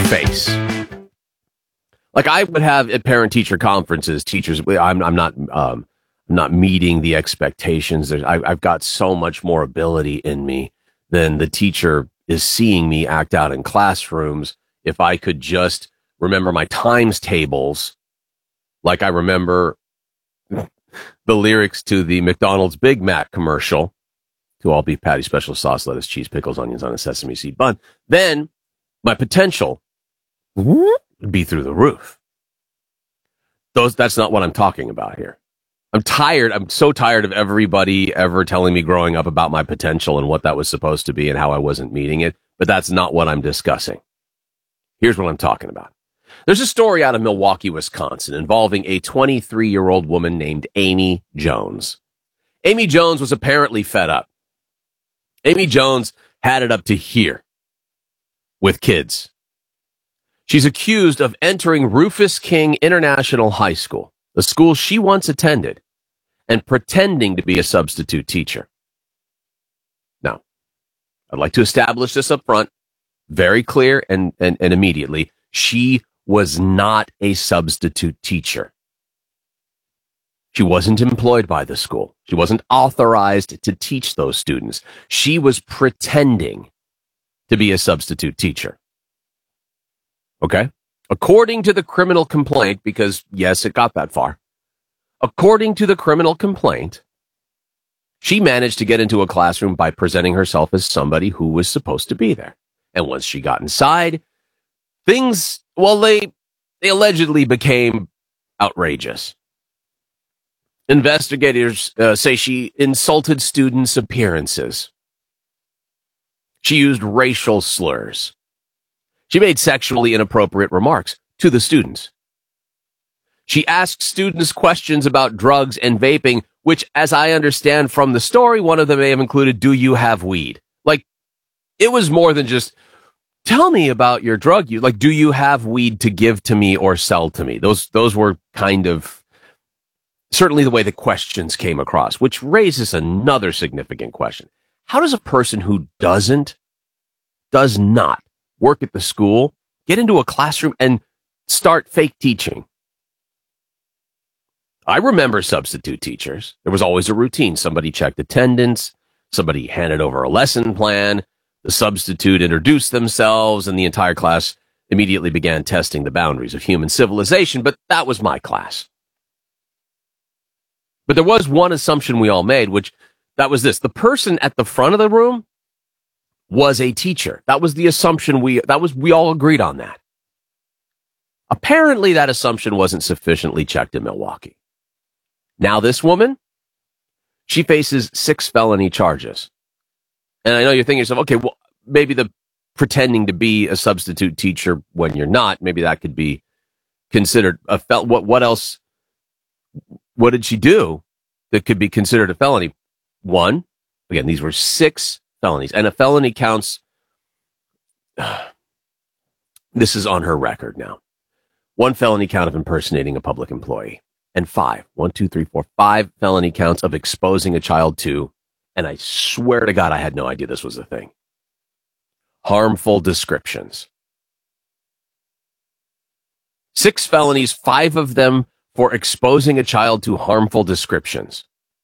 face. Like I would have at parent-teacher conferences, teachers. I'm not meeting the expectations. I've got so much more ability in me than the teacher is seeing me act out in classrooms. If I could just remember my times tables, like I remember the lyrics to the McDonald's Big Mac commercial, to all beef patty, special sauce, lettuce, cheese, pickles, onions on a sesame seed bun, then my potential would be through the roof. That's not what I'm talking about here. I'm tired. I'm so tired of everybody ever telling me growing up about my potential and what that was supposed to be and how I wasn't meeting it. But that's not what I'm discussing. Here's what I'm talking about. There's a story out of Milwaukee, Wisconsin, involving a 23-year-old woman named Amy Jones. Amy Jones was apparently fed up. Amy Jones had it up to here with kids. She's accused of entering Rufus King International High School, the school she once attended, and pretending to be a substitute teacher. Now, I'd like to establish this up front, very clear and immediately. She was not a substitute teacher. She wasn't employed by the school. She wasn't authorized to teach those students. She was pretending to be a substitute teacher. Okay? According to the criminal complaint, because yes, it got that far. According to the criminal complaint, she managed to get into a classroom by presenting herself as somebody who was supposed to be there. And once she got inside, things, well, they allegedly became outrageous. Investigators say she insulted students' appearances. She used racial slurs. She made sexually inappropriate remarks to the students. She asked students questions about drugs and vaping, which, as I understand from the story, one of them may have included, do you have weed? Like, it was more than just, tell me about your drug use. Like, do you have weed to give to me or sell to me? Those were kind of certainly the way the questions came across, which raises another significant question. How does a person who does not work at the school get into a classroom and start fake teaching? I remember substitute teachers. There was always a routine. Somebody checked attendance. Somebody handed over a lesson plan. The substitute introduced themselves, and the entire class immediately began testing the boundaries of human civilization. But that was my class. But there was one assumption we all made, which that was this. The person at the front of the room was a teacher. That was the assumption we all agreed on that. Apparently that assumption wasn't sufficiently checked in Milwaukee. Now this woman, she faces 6 felony charges. And I know you're thinking to yourself, okay, well, maybe the pretending to be a substitute teacher when you're not, maybe that could be considered a what else? What did she do that could be considered a felony? One, again, these were 6 felonies, and a felony counts. This is on her record now. 1 felony count of impersonating a public employee, and 5 felony counts of exposing a child to, and I swear to God, I had no idea this was a thing, harmful descriptions. 6 felonies, 5 of them for exposing a child to harmful descriptions.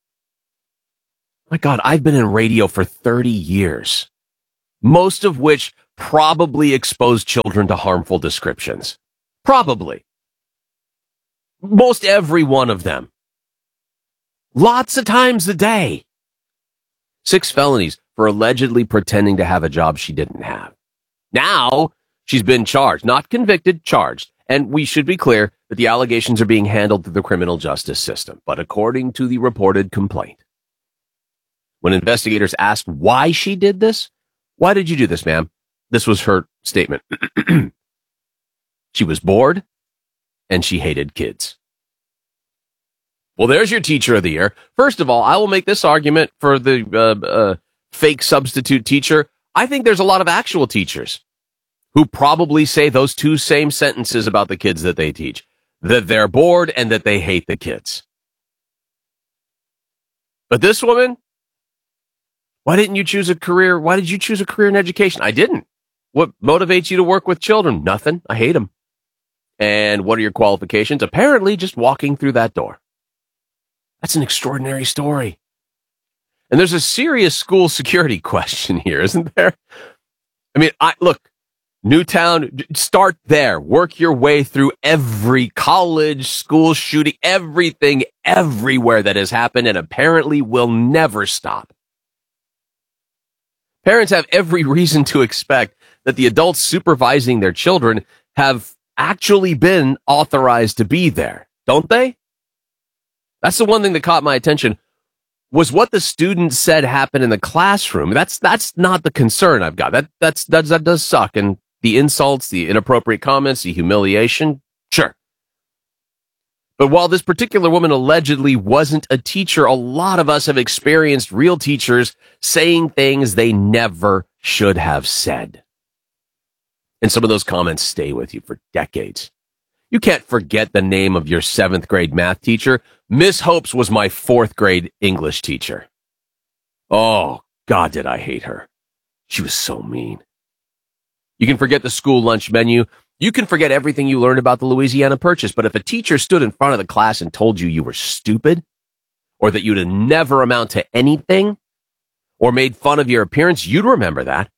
My God, I've been in radio for 30 years, most of which probably expose children to harmful descriptions. Probably. Most every one of them. Lots of times a day. 6 felonies for allegedly pretending to have a job she didn't have. Now, she's been charged, not convicted, charged. And we should be clear that the allegations are being handled through the criminal justice system. But according to the reported complaint, when investigators asked why she did this, why did you do this, ma'am? This was her statement. She was bored and she hated kids. Well, there's your teacher of the year. First of all, I will make this argument for the fake substitute teacher. I think there's a lot of actual teachers who probably say those 2 same sentences about the kids that they teach, that they're bored and that they hate the kids. But this woman, why did you choose a career in education? I didn't. what motivates you to work with children? Nothing. I hate them. And what are your qualifications? Apparently just walking through that door. That's an extraordinary story. And there's a serious school security question here, isn't there? I mean, look, Newtown, start there. Work your way through every college, school shooting, everything, everywhere that has happened and apparently will never stop. Parents have every reason to expect that the adults supervising their children have actually been authorized to be there, don't they? That's the one thing that caught my attention. Was what the student said happened in the classroom. That's not the concern I've got. That does suck. And the insults, the inappropriate comments, the humiliation, sure. But while this particular woman allegedly wasn't a teacher, a lot of us have experienced real teachers saying things they never should have said. And some of those comments stay with you for decades. You can't forget the name of your 7th grade math teacher. Miss Hopes was my 4th grade English teacher. Oh, God, did I hate her. She was so mean. You can forget the school lunch menu. You can forget everything you learned about the Louisiana Purchase. But if a teacher stood in front of the class and told you you were stupid, or that you'd never amount to anything, or made fun of your appearance, you'd remember that.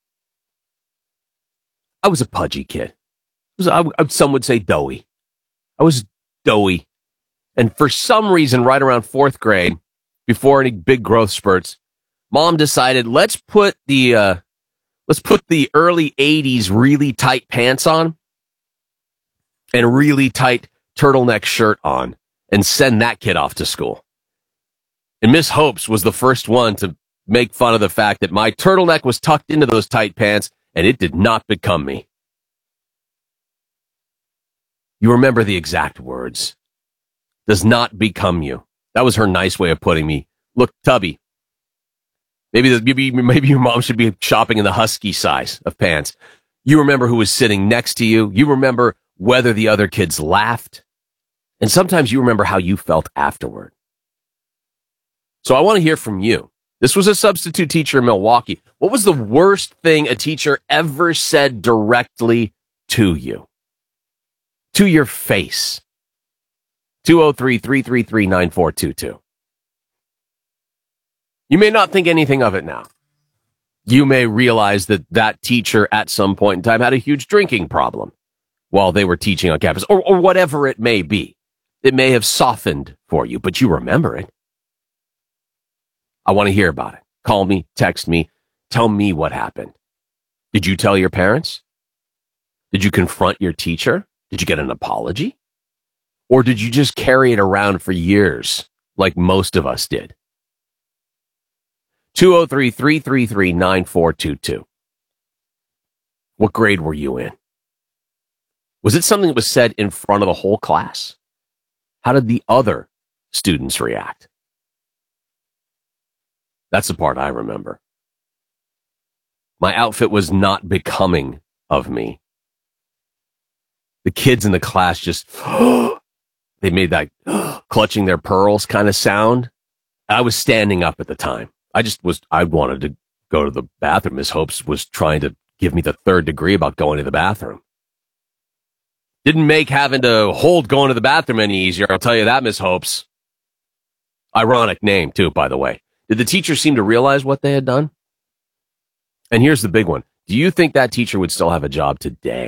I was a pudgy kid. Some would say doughy. I was doughy. And for some reason, right around 4th grade, before any big growth spurts, Mom decided, let's put the early 80s really tight pants on and really tight turtleneck shirt on and send that kid off to school. And Miss Hopes was the first one to make fun of the fact that my turtleneck was tucked into those tight pants and it did not become me. You remember the exact words. Does not become you. That was her nice way of putting me. Look, Tubby. Maybe your mom should be shopping in the husky size of pants. You remember who was sitting next to you. You remember whether the other kids laughed. And sometimes you remember how you felt afterward. So I want to hear from you. This was a substitute teacher in Milwaukee. What was the worst thing a teacher ever said directly to you? To your face. 203-333-9422. You may not think anything of it now. You may realize that that teacher at some point in time had a huge drinking problem while they were teaching on campus, or whatever it may be. It may have softened for you, but you remember it. I want to hear about it. Call me, text me, tell me what happened. Did you tell your parents? Did you confront your teacher? Did you get an apology? Or did you just carry it around for years like most of us did? 203-333-9422. What grade were you in? Was it something that was said in front of the whole class? How did the other students react? That's the part I remember. My outfit was not becoming of me. The kids in the class just, they made that clutching their pearls kind of sound. I was standing up at the time. I wanted to go to the bathroom. Miss Hopes was trying to give me the 3rd degree about going to the bathroom. Didn't make having to hold going to the bathroom any easier, I'll tell you that, Miss Hopes. Ironic name, too, by the way. Did the teacher seem to realize what they had done? And here's the big one. Do you think that teacher would still have a job today?